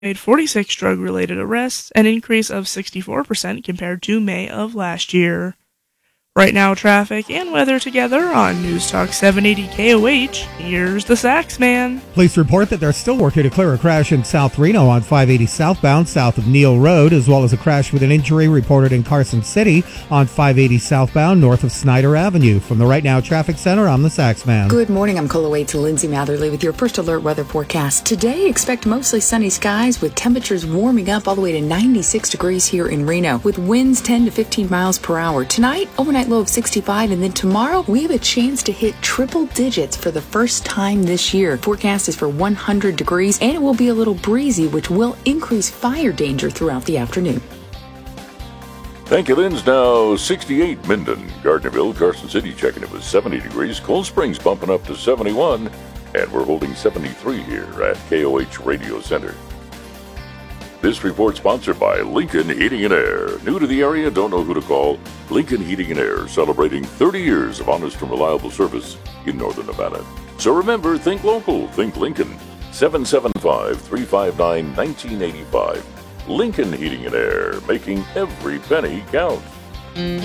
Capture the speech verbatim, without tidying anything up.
made forty-six drug-related arrests, an increase of sixty-four percent compared to May of last year. Right now, traffic and weather together on News Talk seven eighty K O H. Here's the Sax Man. Police report that they're still working to clear a crash in South Reno on five eighty southbound south of Neal Road, as well as a crash with an injury reported in Carson City on five eighty southbound north of Snyder Avenue. From the Right Now Traffic Center, I'm the Sax Man. Good morning. I'm Cola Wade to Lindsay Matherly with your first alert weather forecast. Today, expect mostly sunny skies with temperatures warming up all the way to ninety-six degrees here in Reno, with winds ten to fifteen miles per hour. Tonight, overnight low of sixty-five, and then tomorrow we have a chance to hit triple digits for the first time this year. Forecast is for one hundred degrees, and it will be a little breezy, which will increase fire danger throughout the afternoon. Thank you, Lynn's now sixty-eight. Minden, Gardnerville, Carson City checking it was seventy degrees. Cold Springs bumping up to seventy-one, and we're holding seventy-three here at K O H Radio Center. This report sponsored by Lincoln Heating and Air. New to the area, don't know who to call? Lincoln Heating and Air, celebrating thirty years of honest and reliable service in Northern Nevada. So remember, think local, think Lincoln. seven seven five, three five nine, one nine eight five. Lincoln Heating and Air, making every penny count.